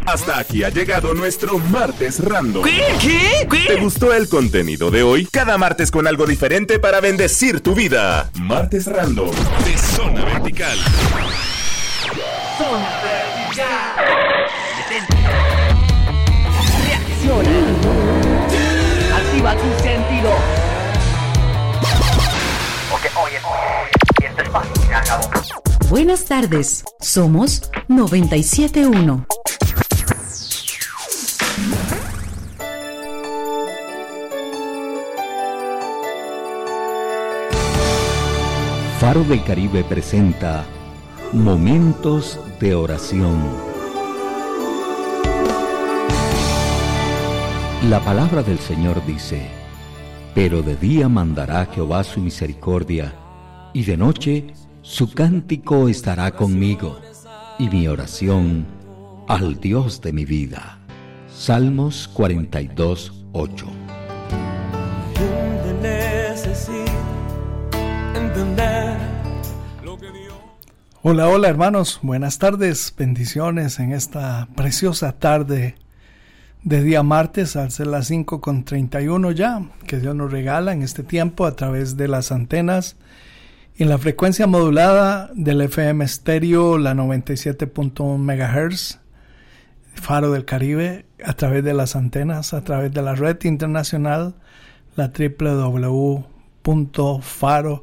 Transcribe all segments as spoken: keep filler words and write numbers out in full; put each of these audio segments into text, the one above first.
Hasta aquí ha llegado nuestro Martes Random. ¿Qué? ¿Qué? ¿Qué? ¿Te gustó el contenido de hoy? Cada martes con algo diferente para bendecir tu vida. Martes Random de Zona Vertical. Zona Vertical. Reacciona. Activa tus sentidos. Porque oye, oye, este espacio se acabó. Buenas tardes, somos noventa y siete punto uno. Faro del Caribe presenta Momentos de Oración. La palabra del Señor dice: pero de día mandará Jehová su misericordia, y de noche su cántico estará conmigo, y mi oración al Dios de mi vida. Salmos cuarenta y dos, ocho. Hola, hola hermanos, buenas tardes, bendiciones en esta preciosa tarde de día martes, al ser las cinco con treinta y uno ya, que Dios nos regala en este tiempo a través de las antenas en la frecuencia modulada del F M estéreo, la noventa y siete punto uno megahertz, Faro del Caribe, a través de las antenas, a través de la red internacional, la doble u doble u doble u punto faro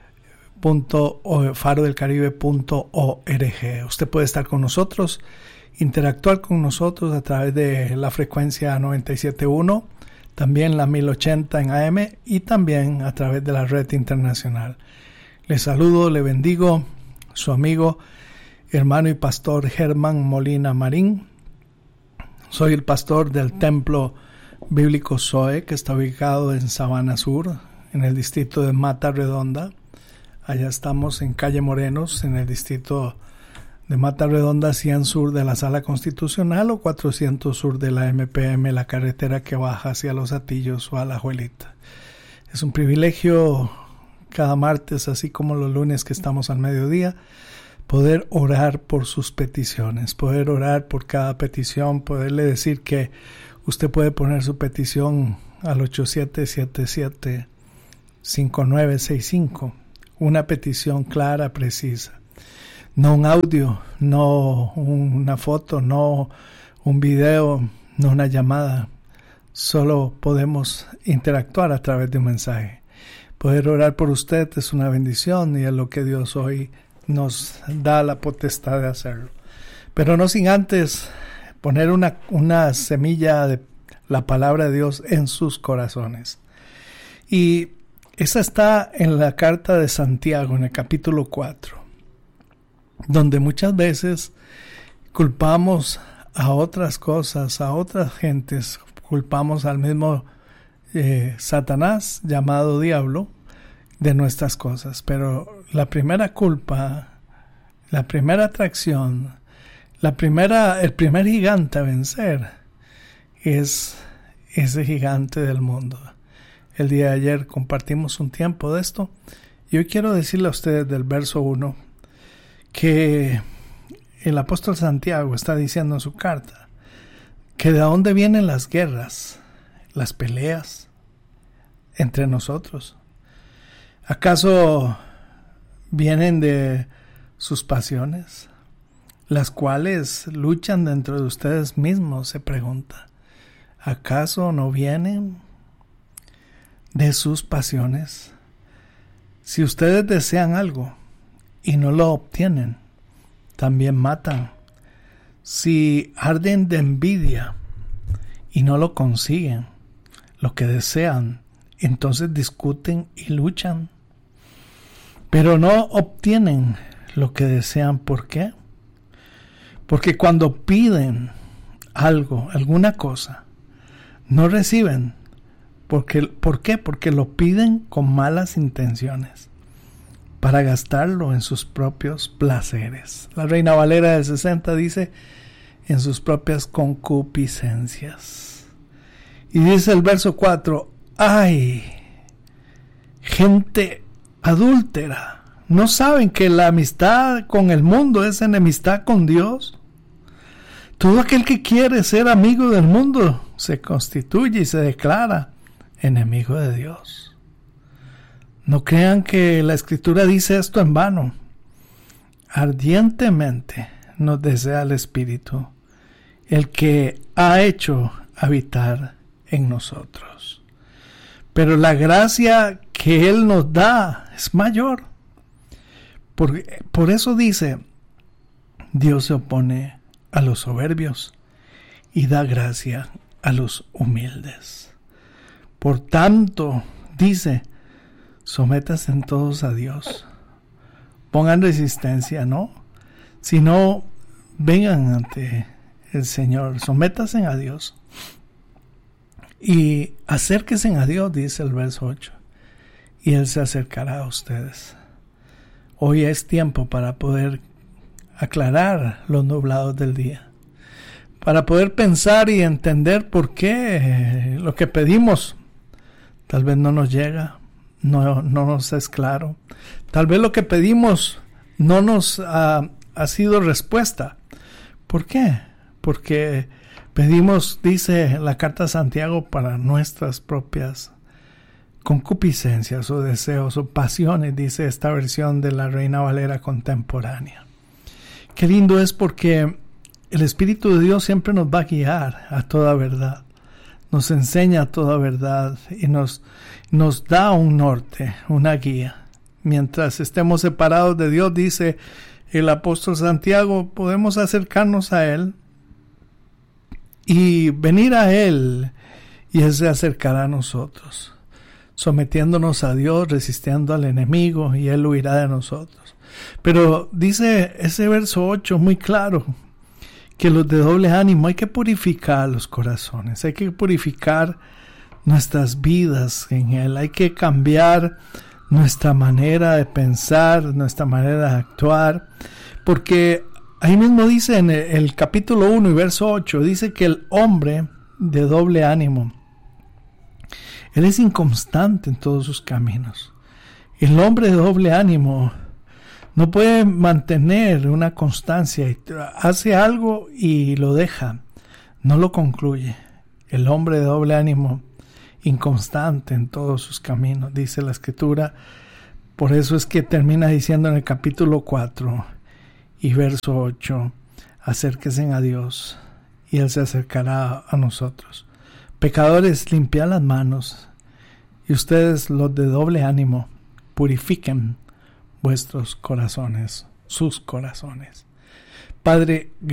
del caribe punto org. Usted puede estar con nosotros, interactuar con nosotros a través de la frecuencia noventa y siete punto uno, también la mil ochenta en A M y también a través de la red internacional. Le saludo, le bendigo, su amigo, hermano y pastor Germán Molina Marín. Soy el pastor del Templo Bíblico Zoe, que está ubicado en Sabana Sur, en el distrito de Mata Redonda. Allá estamos en Calle Morenos, en el distrito de Mata Redonda, cien sur de la Sala Constitucional o cuatrocientos sur de la M P M, la carretera que baja hacia Los Atillos o a La Juelita. Es un privilegio cada martes, así como los lunes que estamos al mediodía, poder orar por sus peticiones, poder orar por cada petición, poderle decir que usted puede poner su petición al ocho siete siete siete cinco nueve seis cinco. Una petición clara, precisa. No un audio, no una foto, no un video, no una llamada. Solo podemos interactuar a través de un mensaje. Poder orar por usted es una bendición y es lo que Dios hoy nos da la potestad de hacerlo. Pero no sin antes poner una, una semilla de la palabra de Dios en sus corazones. Y esa está en la carta de Santiago, en el capítulo cuatro, donde muchas veces culpamos a otras cosas, a otras gentes, culpamos al mismo eh, Satanás, llamado diablo, de nuestras cosas. Pero la primera culpa, la primera atracción, la primera, el primer gigante a vencer es ese gigante del mundo. El día de ayer compartimos un tiempo de esto y hoy quiero decirle a ustedes del verso uno que el apóstol Santiago está diciendo en su carta que de dónde vienen las guerras, las peleas entre nosotros. ¿Acaso vienen de sus pasiones, las cuales luchan dentro de ustedes mismos? Se pregunta. ¿Acaso no vienen de sus pasiones? Si ustedes desean algo y no lo obtienen, también matan. Si arden de envidia y no lo consiguen, lo que desean, entonces discuten y luchan. Pero no obtienen lo que desean. ¿Por qué? Porque cuando piden algo, alguna cosa, no reciben. Porque, ¿Por qué? Porque lo piden con malas intenciones, para gastarlo en sus propios placeres. La Reina Valera del sesenta dice, en sus propias concupiscencias. Y dice el verso cuatro, ¡ay! Gente adúltera, ¿no saben que la amistad con el mundo es enemistad con Dios? Todo aquel que quiere ser amigo del mundo se constituye y se declara enemigo de Dios. No crean que la Escritura dice esto en vano. Ardientemente nos desea el Espíritu, el que ha hecho habitar en nosotros. Pero la gracia que Él nos da es mayor. Por, por eso dice, Dios se opone a los soberbios y da gracia a los humildes. Por tanto, dice, sométanse todos a Dios. Pongan resistencia, ¿no? Si no, vengan ante el Señor, sométanse a Dios. Y acérquense a Dios, dice el verso ocho, y Él se acercará a ustedes. Hoy es tiempo para poder aclarar los nublados del día, para poder pensar y entender por qué lo que pedimos tal vez no nos llega, no, no nos es claro. Tal vez lo que pedimos no nos ha, ha sido respuesta. ¿Por qué? Porque pedimos, dice la carta a Santiago, para nuestras propias concupiscencias o deseos o pasiones, dice esta versión de la Reina Valera contemporánea. Qué lindo es, porque el Espíritu de Dios siempre nos va a guiar a toda verdad, nos enseña toda verdad y nos, nos da un norte, una guía. Mientras estemos separados de Dios, dice el apóstol Santiago, podemos acercarnos a Él y venir a Él, y Él se acercará a nosotros, sometiéndonos a Dios, resistiendo al enemigo, y Él huirá de nosotros. Pero dice ese verso ocho muy claro, que los de doble ánimo hay que purificar los corazones, hay que purificar nuestras vidas en Él, hay que cambiar nuestra manera de pensar, nuestra manera de actuar, porque ahí mismo dice en el capítulo uno y verso ocho, dice que el hombre de doble ánimo, él es inconstante en todos sus caminos. El hombre de doble ánimo no puede mantener una constancia, hace algo y lo deja, no lo concluye. El hombre de doble ánimo, inconstante en todos sus caminos, dice la Escritura. Por eso es que termina diciendo en el capítulo cuatro y verso ocho, acérquense a Dios y Él se acercará a nosotros. Pecadores, limpiad las manos, y ustedes, los de doble ánimo, purifiquen vuestros corazones, sus corazones. Padre,